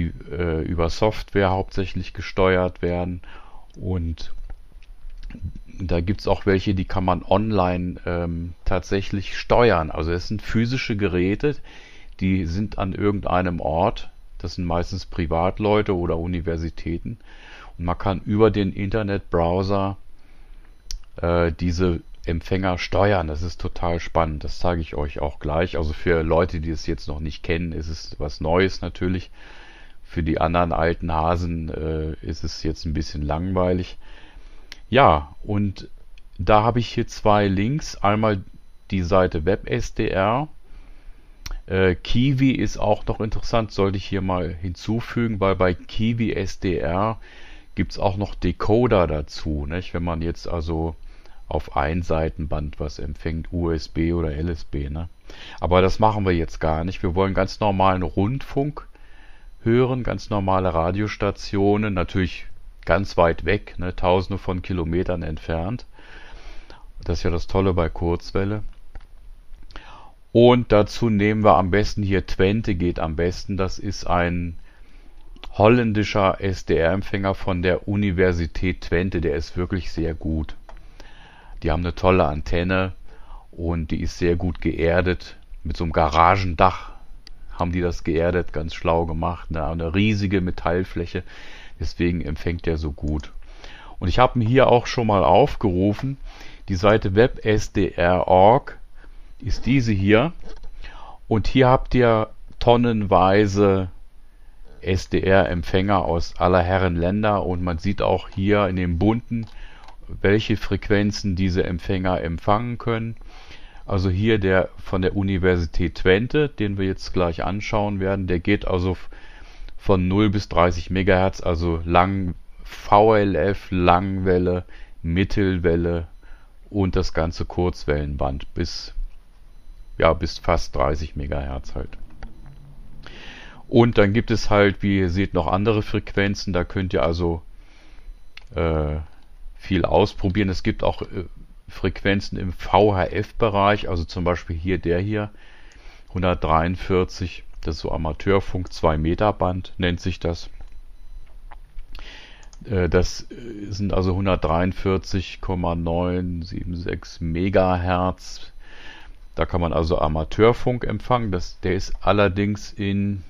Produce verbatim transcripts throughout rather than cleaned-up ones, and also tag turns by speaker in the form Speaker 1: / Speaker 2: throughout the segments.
Speaker 1: die äh, über Software hauptsächlich gesteuert werden. Und da gibt es auch welche, die kann man online ähm, tatsächlich steuern. Also es sind physische Geräte, die sind an irgendeinem Ort. Das sind meistens Privatleute oder Universitäten. Und man kann über den Internetbrowser äh, diese Empfänger steuern. Das ist total spannend. Das zeige ich euch auch gleich. Also für Leute, die es jetzt noch nicht kennen, ist es was Neues natürlich. Für die anderen alten Hasen äh, ist es jetzt ein bisschen langweilig. Ja, und da habe ich hier zwei Links. Einmal die Seite WebSDR. Äh, Kiwi ist auch noch interessant, sollte ich hier mal hinzufügen, weil bei Kiwi S D R gibt es auch noch Decoder dazu, nicht? Wenn man jetzt also auf Einseitenband was empfängt, U S B oder L S B. Ne? Aber das machen wir jetzt gar nicht. Wir wollen ganz normalen Rundfunk hören, ganz normale Radiostationen, natürlich ganz weit weg, ne? Tausende von Kilometern entfernt. Das ist ja das Tolle bei Kurzwelle. Und dazu nehmen wir am besten hier Twente geht am besten. Das ist ein holländischer S D R-Empfänger von der Universität Twente. Der ist wirklich sehr gut. Die haben eine tolle Antenne und die ist sehr gut geerdet. Mit so einem Garagendach haben die das geerdet, ganz schlau gemacht. Ne? Eine riesige Metallfläche, deswegen empfängt der so gut. Und ich habe ihn hier auch schon mal aufgerufen. Die Seite websdr punkt org ist diese hier. Und hier habt ihr tonnenweise S D R-Empfänger aus aller Herren Länder. Und man sieht auch hier in dem bunten, welche Frequenzen diese Empfänger empfangen können. Also hier der von der Universität Twente, den wir jetzt gleich anschauen werden, der geht also von null bis dreißig Megahertz, also lang V L F, Langwelle, Mittelwelle und das ganze Kurzwellenband bis, ja, bis fast dreißig Megahertz halt. Und dann gibt es halt, wie ihr seht, noch andere Frequenzen, da könnt ihr also äh, viel ausprobieren. Es gibt auch äh, Frequenzen im V H F-Bereich, also zum Beispiel hier der hier, hundertdreiundvierzig, das ist so Amateurfunk, zwei Meter Band nennt sich das. Äh, das sind also hundertdreiundvierzig Komma neun sieben sechs Megahertz. Da kann man also Amateurfunk empfangen. Das, der ist allerdings in,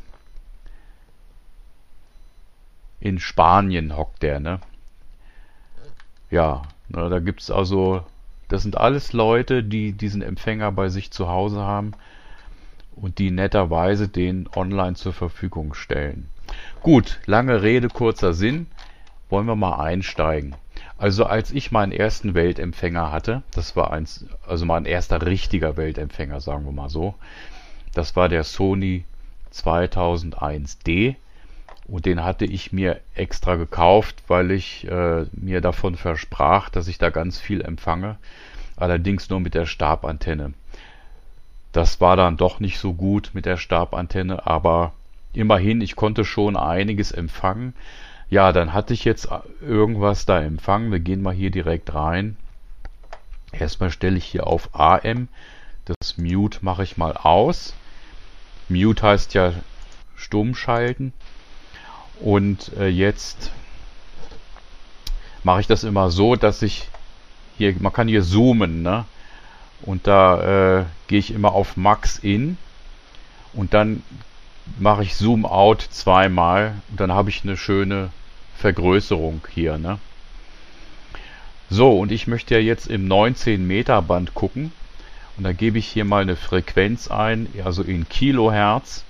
Speaker 1: in Spanien hockt der, ne? Ja, na, da gibt es also, das sind alles Leute, die diesen Empfänger bei sich zu Hause haben und die netterweise den online zur Verfügung stellen. Gut, lange Rede, kurzer Sinn, wollen wir mal einsteigen. Also als ich meinen ersten Weltempfänger hatte, das war eins, also mein erster richtiger Weltempfänger, sagen wir mal so, das war der Sony zweitausendeins D. Und den hatte ich mir extra gekauft, weil ich äh, mir davon versprach, dass ich da ganz viel empfange. Allerdings nur mit der Stabantenne. Das war dann doch nicht so gut mit der Stabantenne, aber immerhin, ich konnte schon einiges empfangen. Ja, dann hatte ich jetzt irgendwas da empfangen. Wir gehen mal hier direkt rein. Erstmal stelle ich hier auf A M. Das Mute mache ich mal aus. Mute heißt ja stumm schalten. Und äh, jetzt mache ich das immer so, dass ich hier, man kann hier zoomen, ne? Und da äh, gehe ich immer auf Max In und dann mache ich Zoom Out zweimal und dann habe ich eine schöne Vergrößerung hier, ne? So, und ich möchte ja jetzt im neunzehn Meter Band gucken und da gebe ich hier mal eine Frequenz ein, also in Kilohertz,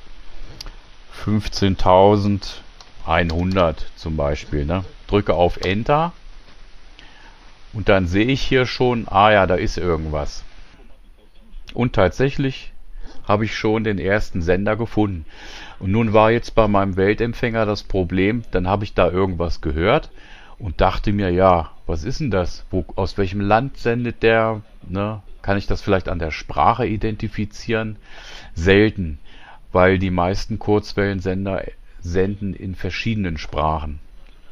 Speaker 1: fünfzehntausendeinhundert zum Beispiel, ne? Drücke auf Enter und dann sehe ich hier schon, ah ja, da ist irgendwas. Und tatsächlich habe ich schon den ersten Sender gefunden. Und nun war jetzt bei meinem Weltempfänger das Problem, dann habe ich da irgendwas gehört und dachte mir, ja, was ist denn das? Wo, aus welchem Land sendet der? Ne? Kann ich das vielleicht an der Sprache identifizieren? Selten, weil die meisten Kurzwellensender senden in verschiedenen Sprachen.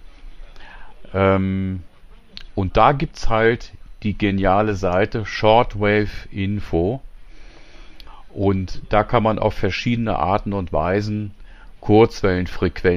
Speaker 1: Ähm, und da gibt es halt die geniale Seite Shortwave Info. Und da kann man auf verschiedene Arten und Weisen Kurzwellenfrequenzen